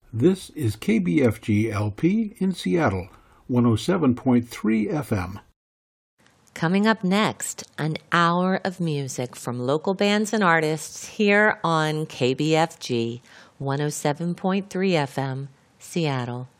This is KBFG LP in Seattle, 107.3 FM. Coming up next, an hour of music from local bands and artists here on KBFG 107.3 FM, Seattle.